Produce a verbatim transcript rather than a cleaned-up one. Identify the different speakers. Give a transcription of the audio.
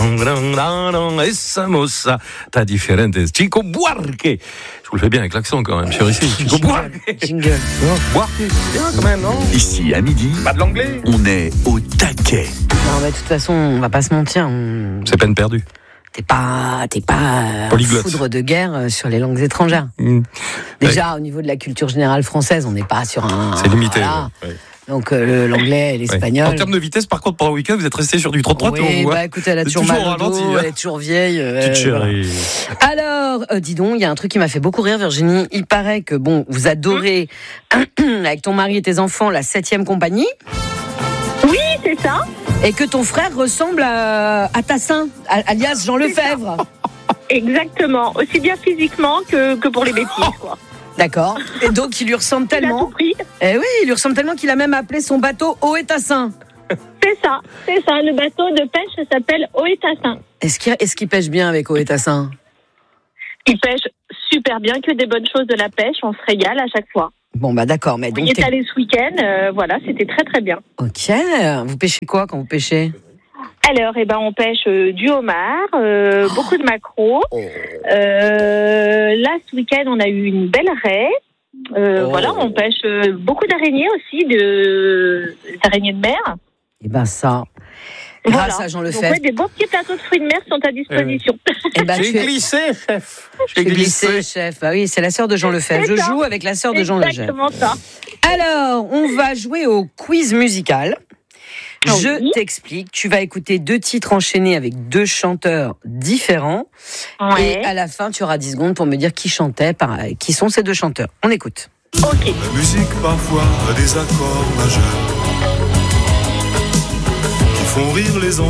Speaker 1: Estamos a diferentes. Chico Buarque. Je vous le fais bien avec l'accent quand même, chérie. Chico Buarque.
Speaker 2: Jingle.
Speaker 1: Buarque, c'est bien quand même, non?
Speaker 3: Ici, à midi,
Speaker 1: Pas de l'anglais.
Speaker 3: on est au taquet.
Speaker 2: Non, mais de toute façon, on va pas se mentir. On...
Speaker 1: C'est peine perdue.
Speaker 2: T'es pas, t'es pas euh, un
Speaker 1: Polyglotte.
Speaker 2: foudre de guerre euh, sur les langues étrangères.
Speaker 1: Mmh.
Speaker 2: Déjà, au niveau de la culture générale française, on n'est pas sur un.
Speaker 1: C'est limité.
Speaker 2: Voilà.
Speaker 1: Ouais, ouais.
Speaker 2: Donc euh, l'anglais et l'espagnol.
Speaker 1: En termes de vitesse, par contre, pendant le week-end, vous êtes resté sur du trente-trois.
Speaker 2: Oui, bah écoute, elle a toujours mal au dos,
Speaker 1: hein.
Speaker 2: elle est toujours vieille. euh,
Speaker 1: Petite chérie.
Speaker 2: voilà. Alors, euh, dis donc, il y a un truc qui m'a fait beaucoup rire, Virginie. Il paraît que, bon, vous adorez, avec ton mari et tes enfants, la septième compagnie.
Speaker 4: Oui, c'est ça.
Speaker 2: Et que ton frère ressemble à, à Tassin, alias Jean Lefebvre.
Speaker 4: Exactement. Aussi bien physiquement que, que pour les bêtises, quoi.
Speaker 2: D'accord. Et donc, il lui ressemble
Speaker 4: Il a
Speaker 2: tellement.
Speaker 4: compris.
Speaker 2: Eh oui, il lui ressemble tellement qu'il a même appelé son bateau Oé-Tassin.
Speaker 4: C'est ça. C'est ça. Le bateau de pêche s'appelle Oé-Tassin.
Speaker 2: Est-ce qu'il, est-ce qu'il pêche bien avec Oé-Tassin?
Speaker 4: Il pêche super bien, que des bonnes choses de la pêche. On se régale à chaque fois.
Speaker 2: Bon, bah d'accord. Mais
Speaker 4: On
Speaker 2: donc,
Speaker 4: y est
Speaker 2: t'es...
Speaker 4: allé ce week-end. Euh, voilà, c'était très très bien.
Speaker 2: Ok. Vous pêchez quoi quand vous pêchez?
Speaker 4: Alors, eh ben, on pêche euh, du homard, euh,
Speaker 2: Oh.
Speaker 4: beaucoup de maquereaux.
Speaker 2: Oh.
Speaker 4: Euh, là, ce week-end, on a eu une belle raie. Euh,
Speaker 2: Oh.
Speaker 4: Voilà, on pêche euh, beaucoup d'araignées aussi, de d'araignées de mer.
Speaker 2: Eh ben ça, grâce
Speaker 4: Voilà.
Speaker 2: à Jean
Speaker 4: Donc,
Speaker 2: Lefebvre.
Speaker 4: ouais, des beaux petits plateaux de fruits de mer sont à disposition.
Speaker 2: Eh ben,
Speaker 1: J'ai
Speaker 2: tu es...
Speaker 1: glissé, chef.
Speaker 2: J'ai glissé, chef. Ah oui, c'est la sœur de Jean Lefebvre. Je
Speaker 4: C'est ça.
Speaker 2: joue avec la sœur de Jean Lefebvre.
Speaker 4: Exactement ça.
Speaker 2: Alors, on va jouer au quiz musical.
Speaker 4: Ah
Speaker 2: Je
Speaker 4: oui.
Speaker 2: t'explique. Tu vas écouter deux titres enchaînés avec deux chanteurs différents.
Speaker 4: Ouais.
Speaker 2: Et à la fin, tu auras dix secondes pour me dire qui chantait, par... qui sont ces deux chanteurs. On écoute.
Speaker 4: Ok.
Speaker 5: La musique parfois a des accords majeurs qui font rire les enfants.